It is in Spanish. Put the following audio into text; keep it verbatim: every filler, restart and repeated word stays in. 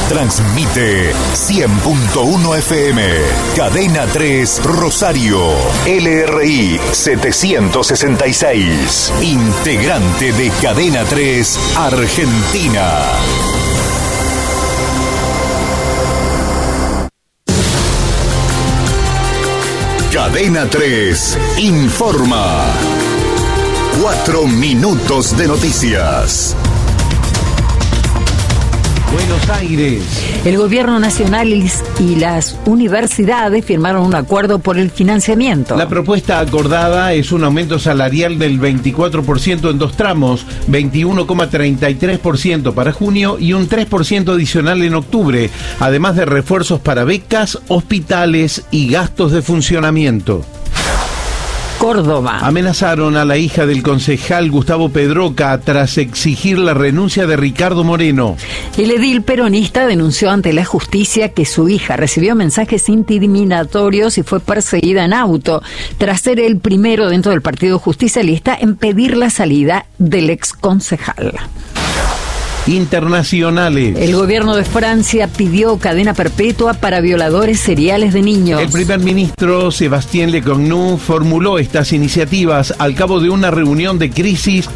Transmite cien punto uno F M. Cadena tres Rosario. L R I setecientos sesenta y seis. Integrante de Cadena tres Argentina. Cadena tres informa. Cuatro minutos de noticias. Buenos Aires. El gobierno nacional y las universidades firmaron un acuerdo por el financiamiento. La propuesta acordada es un aumento salarial del veinticuatro por ciento en dos tramos, veintiuno coma treinta y tres por ciento para junio y un tres por ciento adicional en octubre, además de refuerzos para becas, hospitales y gastos de funcionamiento. Córdoba. Amenazaron a la hija del concejal Gustavo Pedroca tras exigir la renuncia de Ricardo Moreno. El edil peronista denunció ante la justicia que su hija recibió mensajes intimidatorios y fue perseguida en auto, tras ser el primero dentro del partido justicialista en pedir la salida del ex concejal. Internacionales. El gobierno de Francia pidió cadena perpetua para violadores seriales de niños. El primer ministro Sébastien Lecornu formuló estas iniciativas al cabo de una reunión de crisis